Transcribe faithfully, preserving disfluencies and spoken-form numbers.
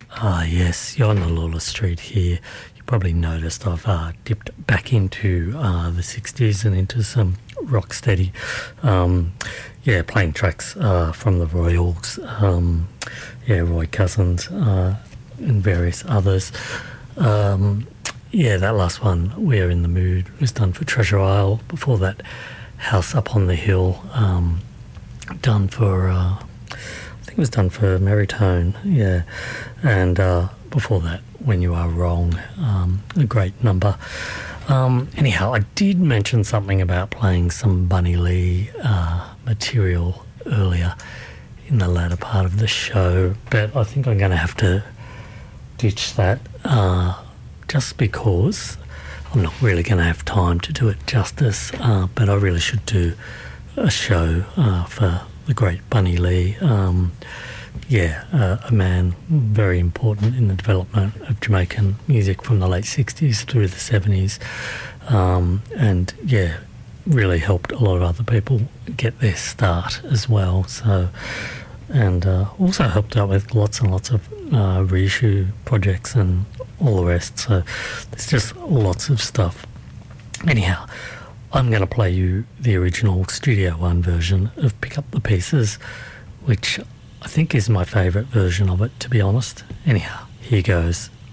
Ah, yes, you're on the Lawless Street here. You probably noticed I've uh, dipped back into uh, the sixties and into some rocksteady, um, yeah, playing tracks uh, from the Royals, um, yeah, Roy Cousins, uh, and various others. Um, yeah, that last one, We're in the Mood, was done for Treasure Isle. Before that, House Up on the Hill, um, done for... Uh, I think it was done for Meritone, yeah. And uh, before that, When You Are Wrong, um, a great number. Um, anyhow, I did mention something about playing some Bunny Lee uh, material earlier in the latter part of the show, but I think I'm going to have to ditch that uh, just because I'm not really going to have time to do it justice, uh, but I really should do a show uh, for the great Bunny Lee. Um, yeah, uh, a man very important in the development of Jamaican music from the late sixties through the seventies. Um, and yeah, really helped a lot of other people get their start as well. So, and uh, also helped out with lots and lots of uh, reissue projects and all the rest. So there's just lots of stuff. Anyhow, I'm going to play you the original Studio One version of Pick Up the Pieces, which I think is my favourite version of it, to be honest. Anyhow, here goes